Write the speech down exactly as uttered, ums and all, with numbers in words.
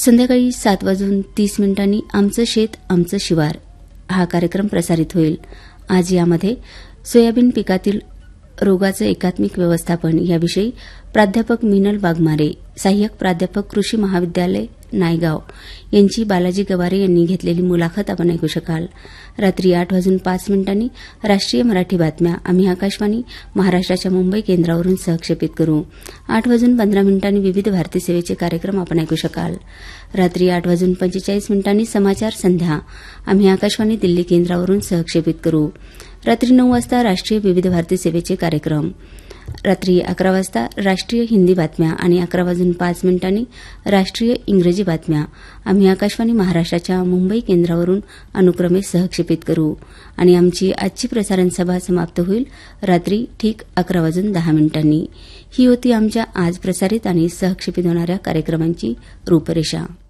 संध्याकाळी सात वाजून तीस मिनिटांनी आमचं शेत आमचं शिवार हा कार्यक्रम प्रसारित होईल. आज यामध्ये सोयाबीन पिकातील रोगाचं एकात्मिक व्यवस्थापन याविषयी प्राध्यापक मिनल वाघमारे, सहाय्यक प्राध्यापक कृषी महाविद्यालय नायगाव यांची बालाजी गवारे यांनी घेतलेली मुलाखत आपण ऐकू शकाल. रात्री आठ वाजून पाच मिनिटांनी राष्ट्रीय मराठी बातम्या आम्ही आकाशवाणी महाराष्ट्राच्या मुंबई केंद्रावरून सहक्षेपित करू. आठ वाजून पंधरा मिनिटांनी विविध भारती सेवेचे कार्यक्रम आपण ऐकू शकाल. रात्री आठ वाजून पंचेचाळीस मिनिटांनी समाचार संध्या आम्ही आकाशवाणी दिल्ली केंद्रावरून सहक्षेपित करू. रात्री नऊ वाजता राष्ट्रीय विविध भारती सेवेचे कार्यक्रम. रात्री अकरा वाजता राष्ट्रीय हिंदी बातम्या आणि अकरा वाजून पाच मिनिटांनी राष्ट्रीय इंग्रजी बातम्या आम्ही आकाशवाणी महाराष्ट्राच्या मुंबई केंद्रावरून अनुक्रमे सहक्षेपित करू. आणि आमची आजची प्रसारण सभा समाप्त होईल रात्री ठीक अकरा वाजून दहा मिनिटांनी. ही होती आमच्या आज प्रसारित आणि सहक्षेपित होणाऱ्या कार्यक्रमांची रूपरेषा.